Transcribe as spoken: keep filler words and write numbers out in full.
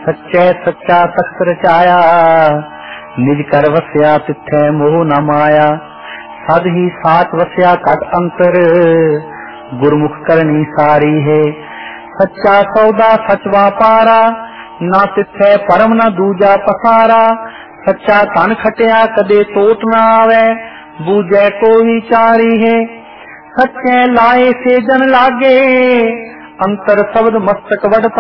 सच्चै सच्चा तख्त रचाया, निज कर वस्या तिथै मोह न माया। सद ही साच वस्या घट अंतर, गुरमुख करनी सारी है। सच्चा सौदा सच वापारा, ना तिथै परम न दूजा पसारा। सच्चा धन खटिया कदे टोट न आवे, बूझे को विचारी है। सच्चे लाए से जन लागे, अंतर शब्द मस्तक वड